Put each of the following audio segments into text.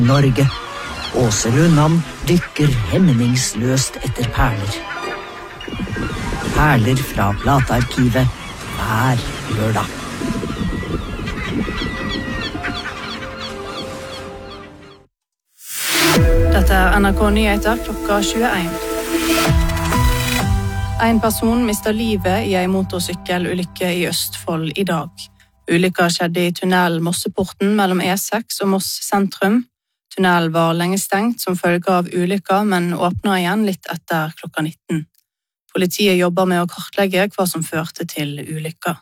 Norge. Åse Lundan dykker hemningsløst etter perler. Perler fra platearkivet hver lørdag. Dette NRK Nyheter klokka 21. En person mistet livet i en motorsykkelulykke i Østfold i dag. Ulykka skjedde i tunnelen Mosseporten mellom E6 og Moss sentrum. Tunnelen var lenge stengt som følge av ulykka, men åpnet igjen litt etter klokka 19. Politiet jobber med å kartlegge hva som førte til ulykka.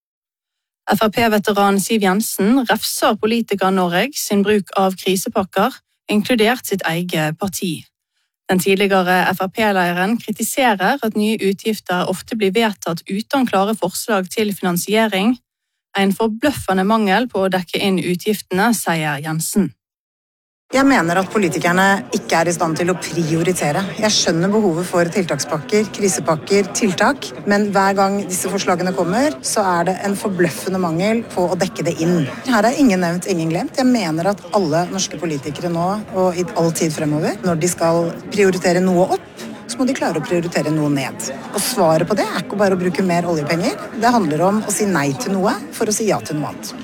FrP-veteran Siv Jensen refser politiker Norge sin bruk av krisepakker, inkludert sitt eget parti. Den tidligere FrP-leiren kritiserer at nye utgifter ofte blir vedtatt uten klare forslag til finansiering. En forbløffende mangel på å dekke inn utgiftene, sier Jensen. Jeg mener at politikerne ikke er i stand til å prioritere. Jeg skjønner behovet for tiltakspakker, krisepakker, tiltak, men hver gang disse forslagene kommer, så er det en forbløffende mangel på å dekke det inn. Her er ingen nevnt, ingen glemt. Jeg mener at alle norske politikere nå, og i all tid fremover, når de skal prioritere noe opp, så må de klare å prioritere noe ned. Og svaret på det er ikke bare å bruke mer oljepenger. Det handler om å si nei til noe for å si ja til noe annet.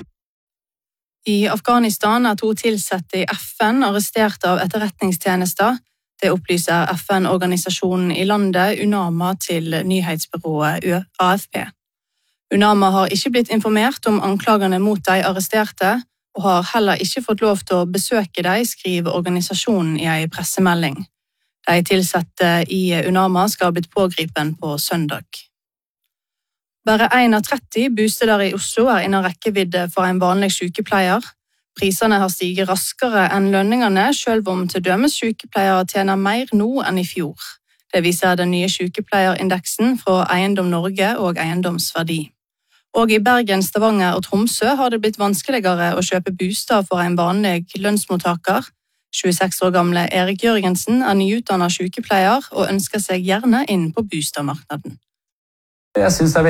I Afghanistan er 2 tilsatte i FN arrestert av etterretningstjenester. Det opplyser FN-organisasjonen i landet UNAMA til nyhetsbyrået AFP. UNAMA har ikke blitt informert om anklagene mot de arresterte, og har heller ikke fått lov til å besøke dem, skriver organisasjonen i en pressemelding. De tilsatte i UNAMA skal ha blitt pågripen på søndag. Bare 1 av 30 bosteder i Oslo er innen rekkevidde for en vanlig sykepleier. Prisene har stiget raskere enn lønningene, selv om til dømes sykepleiere tjener mer nå enn i fjor. Det viser den nye sykepleierindeksen fra Eiendom Norge og Eiendomsverdi. Og i Bergen, Stavanger og Tromsø har det blitt vanskeligere å kjøpe bostad for en vanlig lønnsmottaker. 26 år gamle Erik Jørgensen er nyutdannet sykepleier og ønsker seg gjerne inn på bostadmarkedet. Jeg synes det er